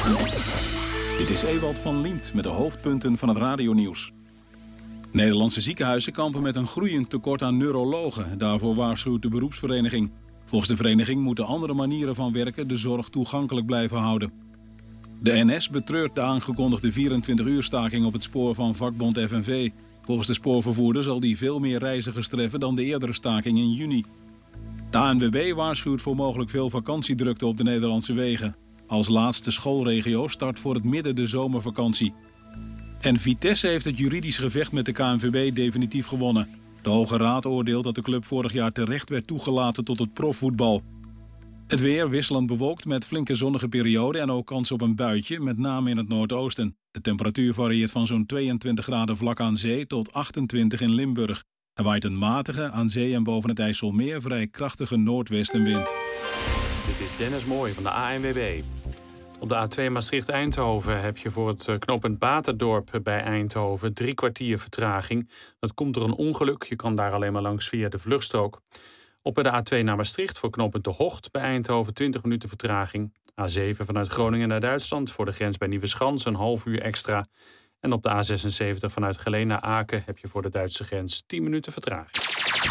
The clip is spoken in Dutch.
Dit is Ewald van Liemt met de hoofdpunten van het radionieuws. Nederlandse ziekenhuizen kampen met een groeiend tekort aan neurologen. Daarvoor waarschuwt de beroepsvereniging. Volgens de vereniging moeten andere manieren van werken de zorg toegankelijk blijven houden. De NS betreurt de aangekondigde 24-uur-staking op het spoor van vakbond FNV. Volgens de spoorvervoerder zal die veel meer reizigers treffen dan de eerdere staking in juni. De ANWB waarschuwt voor mogelijk veel vakantiedrukte op de Nederlandse wegen. Als laatste schoolregio start voor het midden de zomervakantie. En Vitesse heeft het juridisch gevecht met de KNVB definitief gewonnen. De Hoge Raad oordeelt dat de club vorig jaar terecht werd toegelaten tot het profvoetbal. Het weer wisselend bewolkt met flinke zonnige perioden en ook kans op een buitje, met name in het noordoosten. De temperatuur varieert van zo'n 22 graden vlak aan zee tot 28 in Limburg. Er waait een matige, aan zee en boven het IJsselmeer vrij krachtige noordwestenwind. Dit is Dennis Mooij van de ANWB. Op de A2 Maastricht-Eindhoven heb je voor het knooppunt Baterdorp bij Eindhoven 3 kwartier vertraging. Dat komt door een ongeluk. Je kan daar alleen maar langs via de vluchtstrook. Op de A2 naar Maastricht voor knooppunt De Hocht bij Eindhoven 20 minuten vertraging. A7 vanuit Groningen naar Duitsland voor de grens bij Nieuweschans een half uur extra. En op de A76 vanuit Geleen naar Aken heb je voor de Duitse grens 10 minuten vertraging.